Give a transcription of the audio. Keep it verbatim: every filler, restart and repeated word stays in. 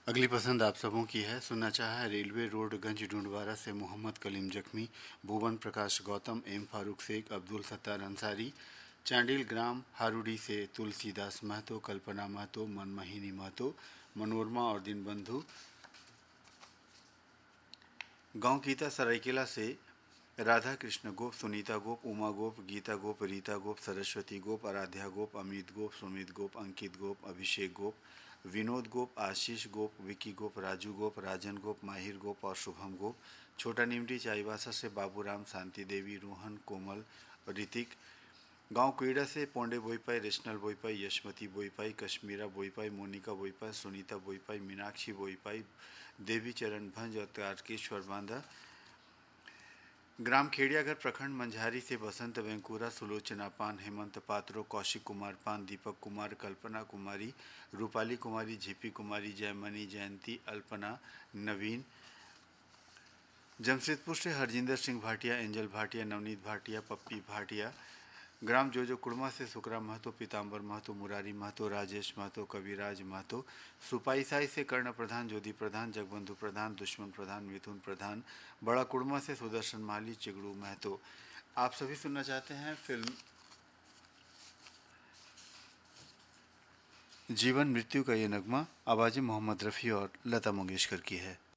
अगली पसंद आप सबों की है। सुनना चाहा है रेलवे रोड गंज ढूंढवारा से मोहम्मद कलीम जख्मी, भुवन प्रकाश गौतम, एम फारूक शेख, अब्दुल सत्तार अंसारी, चांडिल ग्राम हारूडी से तुलसीदास महतो, कल्पना महतो, मनमोहिनी महतो, मनोरमा और दीनबंधु, गांव गीता सरायकेला से राधा कृष्ण गोप, सुनीता गोप, उमा गोप, गीता गोप, रीता गोप, सरस्वती गोप, आराध्या गोप, अमित गोप, सुमित गोप, अंकित गोप, अभिषेक गोप, विनोद गोप, आशीष गोप, विकी गोप, राजू गोप, राजन गोप, माहिर गोप और शुभम गोप, छोटा निमटी चाईबासा से बाबूराम, शांति देवी, रोहन, कोमल, ऋतिक, गांव कुईड़ा से पोंडे बोईपाई, रेशनल बोईपाई, यशमती बोईपाई, कश्मीरा बोईपाई, मोनिका बोईपाई, सुनीता बोईपाई, मीनाक्षी बोईपाई, देवी चरण भंज और तारकेश्वर बांधा, ग्राम खेड़ियाघर प्रखंड मंझारी से बसंत वेंकुरा, सुलोचना पान, हेमंत पात्रो, कौशिक कुमार पान, दीपक कुमार, कल्पना कुमारी, रूपाली कुमारी, झिपी कुमारी, जयमनी, जयंती, अल्पना, नवीन, जमशेदपुर से हरजिंदर सिंह भाटिया, एंजल भाटिया, नवनीत भाटिया, पप्पी भाटिया, ग्राम जोजो कुड़मा से सुकरा महतो, पीताम्बर महतो, मुरारी महतो, राजेश महतो, कविराज महतो, सुपाई साई से कर्ण प्रधान, ज्योति प्रधान, जगबंधु प्रधान, दुश्मन प्रधान, मिथुन प्रधान, बड़ा कुड़मा से सुदर्शन माली, चिगड़ू महतो। आप सभी सुनना चाहते हैं फिल्म जीवन मृत्यु का ये नगमा। आवाज़ें मोहम्मद रफ़ी और लता मंगेशकर की है।